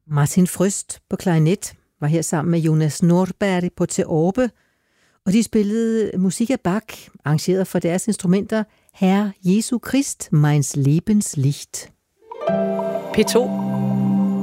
Martin Frøst på klarinet var her sammen med Jonas Nordberg på teorbe, og de spillede musik af Bach, arrangeret for deres instrumenter Herr Jesu Christ, meins Lebens Licht. P2